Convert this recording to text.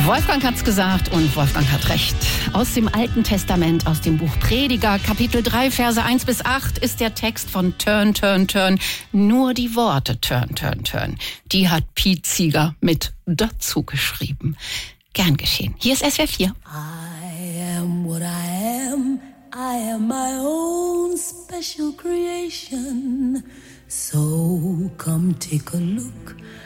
Wolfgang hat's gesagt und Wolfgang hat recht. Aus dem Alten Testament, aus dem Buch Prediger, Kapitel 3, Verse 1 bis 8 ist der Text von Turn, Turn, Turn. Nur die Worte Turn, Turn, Turn. Die hat Piet Zieger mit dazu geschrieben. Gern geschehen. Hier ist SWR 4. I am what I am. I am my own special creation. So come take a look